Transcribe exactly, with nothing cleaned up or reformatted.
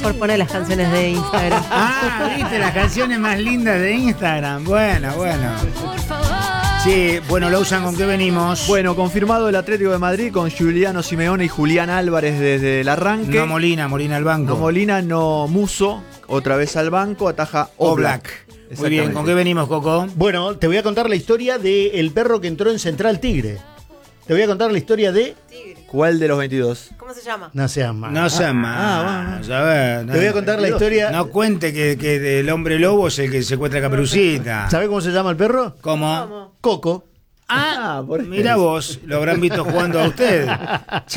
por poner las canciones de Instagram. Ah, viste, las canciones más lindas de Instagram. Bueno, bueno. Sí, bueno, Lousan, ¿con qué venimos? Bueno, confirmado el Atlético de Madrid con Giuliano Simeone y Julián Álvarez desde el arranque. No Molina, Molina al banco. No Molina, no Muso, otra vez al banco, ataja Oblak. Muy bien, ¿con qué venimos, Coco? Bueno, te voy a contar la historia del perro que entró en Central Tigre. Te voy a contar la historia de... ¿Cuál de los veintidós? ¿Cómo se llama? No seas más. No seas Ah, más. ah, Vamos a ver. Te voy a contar la historia... No cuente que, que el hombre lobo es el que secuestra a Caperucita. ¿Sabés cómo se llama el perro? ¿Cómo? Coco. Ah, mira vos, lo habrán visto jugando a usted.